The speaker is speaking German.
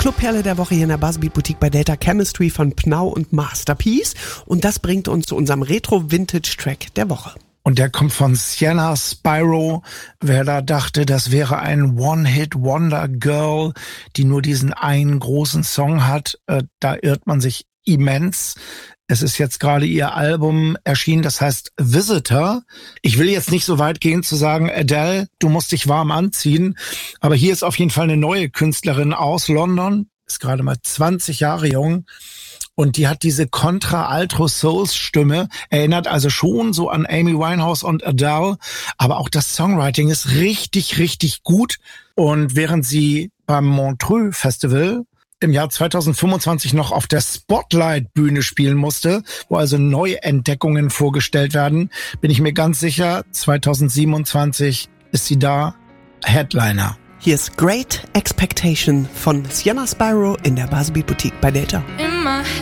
Clubperle der Woche hier in der Buzzbeat Boutique bei Delta Chemistry von Pnau und Masterpiece. Und das bringt uns zu unserem Retro-Vintage-Track der Woche. Und der kommt von Sienna Spyro. Wer da dachte, das wäre ein One-Hit-Wonder-Girl, die nur diesen einen großen Song hat, da irrt man sich immens. Es ist jetzt gerade ihr Album erschienen, das heißt Visitor. Ich will jetzt nicht so weit gehen zu sagen, Adele, du musst dich warm anziehen. Aber hier ist auf jeden Fall eine neue Künstlerin aus London, ist gerade mal 20 Jahre jung. Und die hat diese Contra-Alto-Souls-Stimme, erinnert also schon so an Amy Winehouse und Adele. Aber auch das Songwriting ist richtig, richtig gut. Und während sie beim Montreux Festival im Jahr 2025 noch auf der Spotlight-Bühne spielen musste, wo also Neuentdeckungen vorgestellt werden, bin ich mir ganz sicher, 2027 ist sie da Headliner. Hier ist Great Expectation von Sienna Spyro in der Buzzbeat Boutique bei Delta. In my